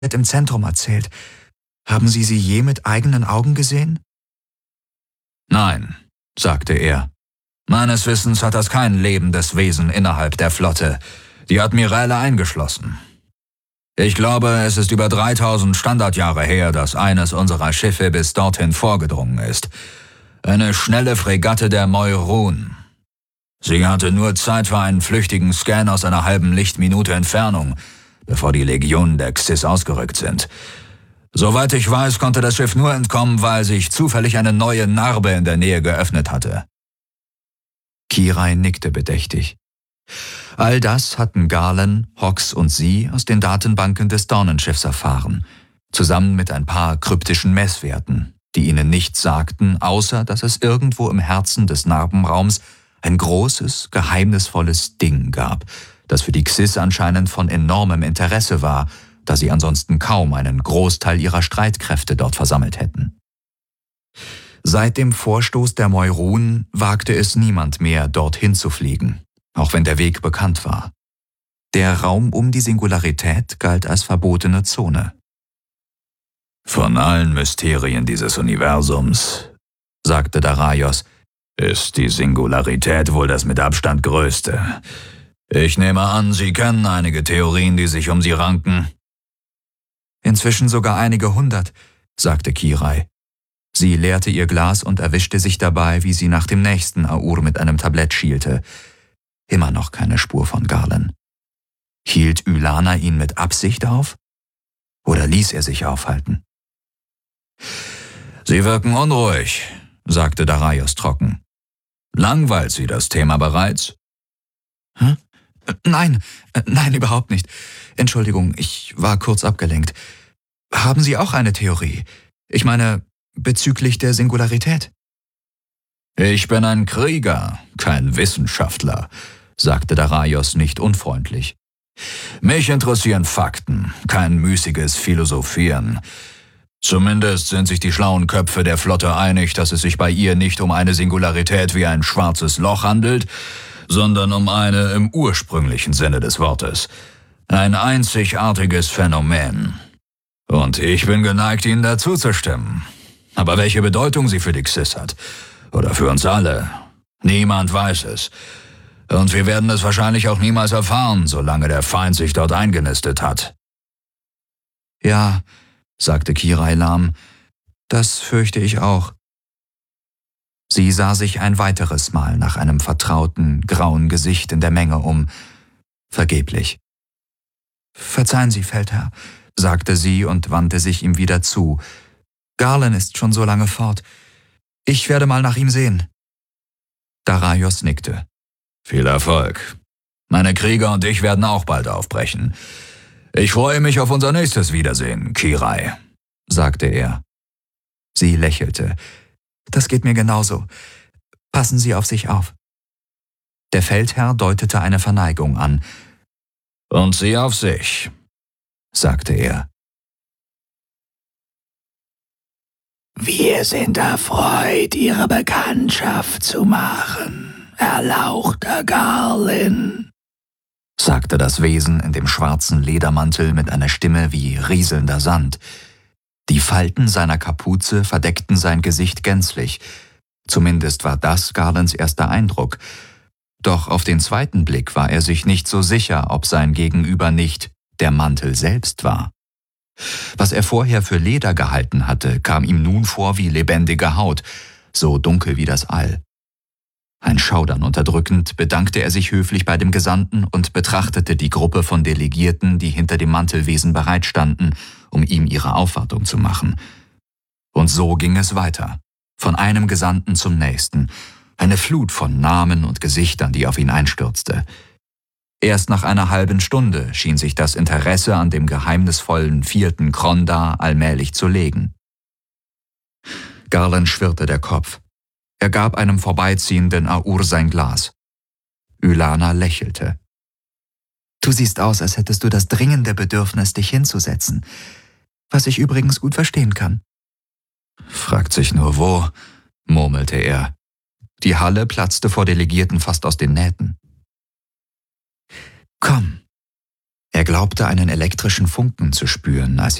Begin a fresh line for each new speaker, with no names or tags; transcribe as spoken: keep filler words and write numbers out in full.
im Zentrum erzählt. Haben Sie sie je mit eigenen Augen gesehen?
Nein, sagte er. Meines Wissens hat das kein lebendes Wesen innerhalb der Flotte, die Admiräle eingeschlossen. Ich glaube, es ist über dreitausend Standardjahre her, dass eines unserer Schiffe bis dorthin vorgedrungen ist. Eine schnelle Fregatte der Moirun. Sie hatte nur Zeit für einen flüchtigen Scan aus einer halben Lichtminute Entfernung, bevor die Legionen der Xys ausgerückt sind. Soweit ich weiß, konnte das Schiff nur entkommen, weil sich zufällig eine neue Narbe in der Nähe geöffnet hatte.
Kirai nickte bedächtig. All das hatten Galen, Hox und sie aus den Datenbanken des Dornenschiffs erfahren, zusammen mit ein paar kryptischen Messwerten, die ihnen nichts sagten, außer dass es irgendwo im Herzen des Narbenraums ein großes, geheimnisvolles Ding gab, das für die Xys anscheinend von enormem Interesse war, da sie ansonsten kaum einen Großteil ihrer Streitkräfte dort versammelt hätten. Seit dem Vorstoß der Moirun wagte es niemand mehr, dorthin zu fliegen, auch wenn der Weg bekannt war. Der Raum um die Singularität galt als verbotene Zone.
Von allen Mysterien dieses Universums, sagte Daraios, ist die Singularität wohl das mit Abstand größte. Ich nehme an, Sie kennen einige Theorien, die sich um sie ranken.
Inzwischen sogar einige hundert, sagte Kirai. Sie leerte ihr Glas und erwischte sich dabei, wie sie nach dem nächsten Aur mit einem Tablett schielte. Immer noch keine Spur von Galen. Hielt Ylana ihn mit Absicht auf? Oder ließ er sich aufhalten?
Sie wirken unruhig, sagte Daraios trocken. Langweilt Sie das Thema bereits?
Hä? Nein, nein, überhaupt nicht. Entschuldigung, ich war kurz abgelenkt. Haben Sie auch eine Theorie? Ich meine, bezüglich der Singularität?
Ich bin ein Krieger, kein Wissenschaftler, sagte Daraios nicht unfreundlich. Mich interessieren Fakten, kein müßiges Philosophieren. Zumindest sind sich die schlauen Köpfe der Flotte einig, dass es sich bei ihr nicht um eine Singularität wie ein schwarzes Loch handelt, sondern um eine im ursprünglichen Sinne des Wortes. Ein einzigartiges Phänomen. Und ich bin geneigt, Ihnen dazu zu stimmen. Aber welche Bedeutung sie für die Xys hat, oder für uns alle, niemand weiß es. Und wir werden es wahrscheinlich auch niemals erfahren, solange der Feind sich dort eingenistet hat.
Ja, sagte Kirai lahm, das fürchte ich auch. Sie sah sich ein weiteres Mal nach einem vertrauten, grauen Gesicht in der Menge um. Vergeblich. »Verzeihen Sie, Feldherr«, sagte sie und wandte sich ihm wieder zu. »Galen ist schon so lange fort. Ich werde mal nach ihm sehen.« Daraios nickte.
»Viel Erfolg. Meine Krieger und ich werden auch bald aufbrechen. Ich freue mich auf unser nächstes Wiedersehen, Kirai«, sagte er.
Sie lächelte. »Das geht mir genauso. Passen Sie auf sich auf.« Der Feldherr deutete eine Verneigung an.
»Und Sie auf sich«, sagte er.
»Wir sind erfreut, Ihre Bekanntschaft zu machen, erlauchter Garlin«,
sagte das Wesen in dem schwarzen Ledermantel mit einer Stimme wie rieselnder Sand. Die Falten seiner Kapuze verdeckten sein Gesicht gänzlich. Zumindest war das Garlins erster Eindruck. Doch auf den zweiten Blick war er sich nicht so sicher, ob sein Gegenüber nicht der Mantel selbst war. Was er vorher für Leder gehalten hatte, kam ihm nun vor wie lebendige Haut, so dunkel wie das All. Ein Schaudern unterdrückend bedankte er sich höflich bei dem Gesandten und betrachtete die Gruppe von Delegierten, die hinter dem Mantelwesen bereitstanden, um ihm ihre Aufwartung zu machen. Und so ging es weiter, von einem Gesandten zum nächsten, eine Flut von Namen und Gesichtern, die auf ihn einstürzte. Erst nach einer halben Stunde schien sich das Interesse an dem geheimnisvollen vierten Kronda allmählich zu legen. Garland schwirrte der Kopf. Er gab einem vorbeiziehenden Aur sein Glas. Ylana lächelte. »Du siehst aus, als hättest du das dringende Bedürfnis, dich hinzusetzen, was ich übrigens gut verstehen kann.«
»Fragt sich nur wo«, murmelte er.
Die Halle platzte vor Delegierten fast aus den Nähten. »Komm«, Er glaubte einen elektrischen Funken zu spüren, als